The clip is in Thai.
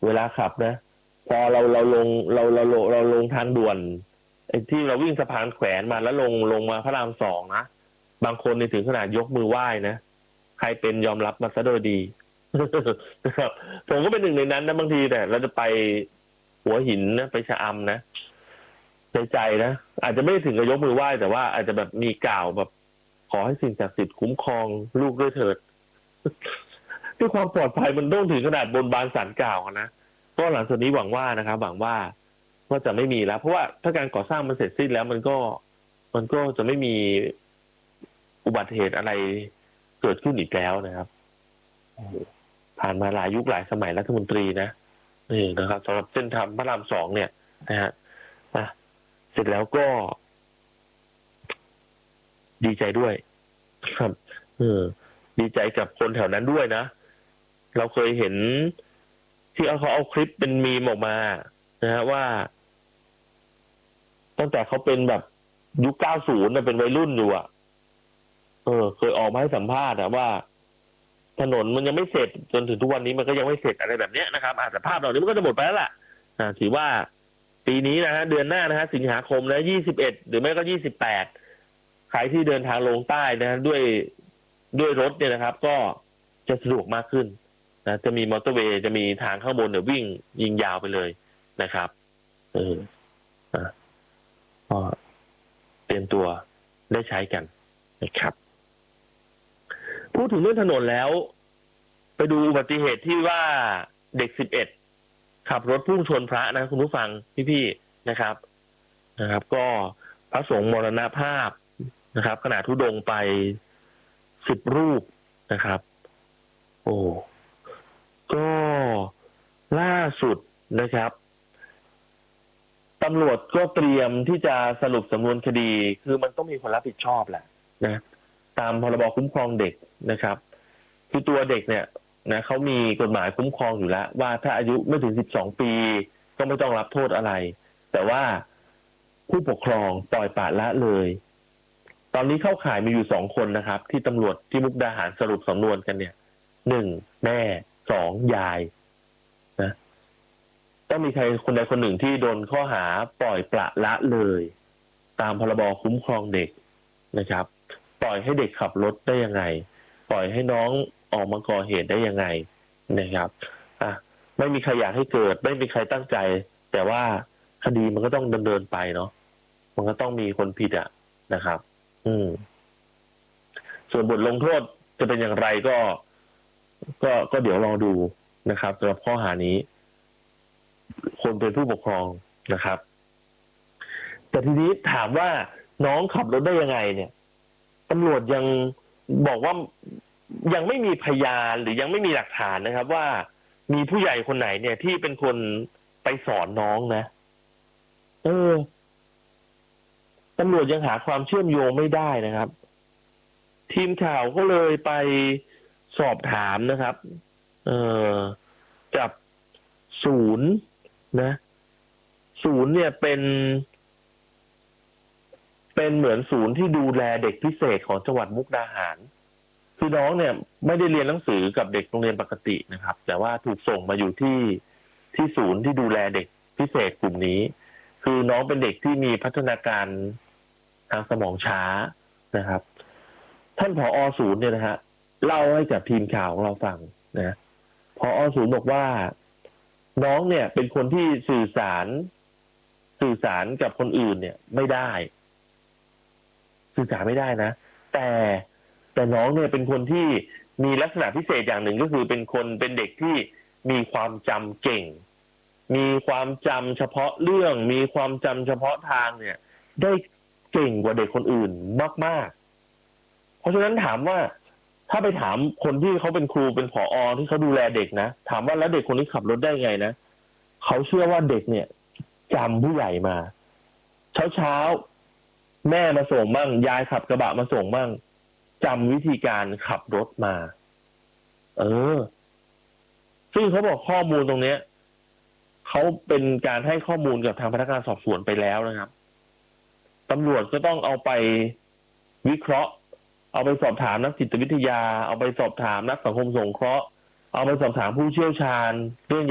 เวลาขับนะพอเราลงทางด่วนไอ้ที่เราวิ่งสะพานแขวนมาแล้วลงมาพระราม2นะบางคนในถึงขนาดยกมือไหว้นะใครเป็นยอมรับมาซะโดยดีนะครับผมก็เป็นหนึ่งในนั้นนะบางทีแต่เราจะไปหัวหินนะไปชะอำนะในใจนะอาจจะไม่ถึงกับยกมือไหว้แต่ว่าอาจจะแบบมีกล่าวแบบขอให้สิ่งศักดิ์สิทธิ์คุ้มครองลูกด้วยเถิดด้วยความปลอดภัยมันต้องถึงขนาดบนบานศาลกล่าวนะก็หลังจากนี้หวังว่านะครับหวังว่าจะไม่มีแล้วเพราะว่าถ้าการก่อสร้างมันเสร็จสิ้นแล้วมันก็จะไม่มีอุบัติเหตุอะไรเกิดขึ้นอีกแล้วนะครับผ่านมาหลายยุคหลายสมัยรัฐมนตรีนะนี่นะครับสำหรับเส้นทางพระราม2เนี่ยนะฮะเสร็จแล้วก็ดีใจด้วยครับดีใจกับคนแถวนั้นด้วยนะเราเคยเห็นที่เขาเอาคลิปเป็นมีมออกมานะฮะว่าตั้งแต่เขาเป็นแบบยุค90นะเป็นวัยรุ่นอยู่เคยออกมาให้สัมภาษณ์ว่าถนนมันยังไม่เสร็จจนถึงทุกวันนี้มันก็ยังไม่เสร็จอะไรแบบนี้นะครับแต่ภาพเหล่านี้มันก็จะหมดไปแล้วล่ะถือว่าปีนี้นะฮะเดือนหน้านะฮะสิงหาคมนะ21หรือไม่ก็28ใครที่เดินทางลงใต้นะด้วยรถเนี่ยนะครับก็จะสะดวกมากขึ้นนะจะมีมอเตอร์เวย์จะมีทางข้างบนเนี่ยวิ่งยิงยาวไปเลยนะครับก็เตรียมตัวได้ใช้กันนะครับพูดถึงเรื่องถนนแล้วไปดูอุบัติเหตุที่ว่าเด็ก11ขับรถพุ่งชนพระนะคุณผู้ฟังพี่ๆนะครับก็พระสงฆ์มรณภาพนะครับขณะธุดงค์ไป10 รูปนะครับโอ้ก็ล่าสุดนะครับตำรวจก็เตรียมที่จะสรุปสำนวนคดีคือมันต้องมีคนรับผิดชอบแหละนะตามพรบคุ้มครองเด็กนะครับคือตัวเด็กเนี่ยนะเขามีกฎหมายคุ้มครองอยู่แล้วว่าถ้าอายุไม่ถึง12 ปีก็ไม่ต้องรับโทษอะไรแต่ว่าผู้ปกครองปล่อยปละละเลยตอนนี้เข้าข่ายมีอยู่2 คนนะครับที่ตำรวจที่มุกดาหารสรุปสำนวนกันเนี่ย1แม่2ยายนะต้องมีใครคนใดคนหนึ่งที่โดนข้อหาปล่อยปละละเลยตามพรบคุ้มครองเด็กนะครับปล่อยให้เด็กขับรถได้ยังไงปล่อยให้น้องออกมาก่อเหตุได้ยังไงนะครับไม่มีใครอยากให้เกิดไม่มีใครตั้งใจแต่ว่าคดีมันก็ต้องดำเนินไปเนาะมันก็ต้องมีคนผิดนะครับส่วนบทลงโทษจะเป็นอย่างไรก็เดี๋ยวรอดูนะครับสำหรับข้อหานี้คนเป็นผู้ปกครองนะครับแต่ทีนี้ถามว่าน้องขับรถได้ยังไงเนี่ยตำรวจยังบอกว่ายังไม่มีพยานหรือยังไม่มีหลักฐานนะครับว่ามีผู้ใหญ่คนไหนเนี่ยที่เป็นคนไปสอนน้องนะตำรวจยังหาความเชื่อมโยงไม่ได้นะครับทีมข่าวก็เลยไปสอบถามนะครับกับศูนย์นะศูนย์เนี่ยเป็นเหมือนศูนย์ที่ดูแลเด็กพิเศษของจังหวัดมุกดาหารคือน้องเนี่ยไม่ได้เรียนหนังสือกับเด็กโรงเรียนปกตินะครับแต่ว่าถูกส่งมาอยู่ที่ศูนย์ที่ดูแลเด็กพิเศษกลุ่มนี้คือน้องเป็นเด็กที่มีพัฒนาการทางสมองช้านะครับท่านผอ.ศูนย์เนี่ยนะฮะเล่าให้กับทีมข่าวของเราฟังนะผอ.ศูนย์บอกว่าน้องเนี่ยเป็นคนที่สื่อสารกับคนอื่นเนี่ยไม่ได้สื่อสารไม่ได้นะแต่น้องเนี่ยเป็นคนที่มีลักษณะพิเศษอย่างหนึ่งก็คือเป็นเด็กที่มีความจำเก่งมีความจำเฉพาะเรื่องมีความจำเฉพาะทางเนี่ยได้เก่งกว่าเด็กคนอื่นมากๆเพราะฉะนั้นถามว่าถ้าไปถามคนที่เขาเป็นครูเป็นผอ.ที่เขาดูแลเด็กนะถามว่าแล้วเด็กคนนี้ขับรถได้ไงนะเขาเชื่อว่าเด็กเนี่ยจำผู้ใหญ่มาเช้าแม่มาส่งบ้างยายขับกระบะมาส่งบ้างจำวิธีการขับรถมาซึ่งเขาบอกข้อมูลตรงนี้เขาเป็นการให้ข้อมูลกับทางพนักงานสอบสวนไปแล้วนะครับตำรวจก็ต้องเอาไปวิเคราะห์เอาไปสอบถามนักจิตวิทยาเอาไปสอบถามนักสังคมสงเคราะห์เอาไปสอบถามผู้เชี่ยวชาญเรื่อง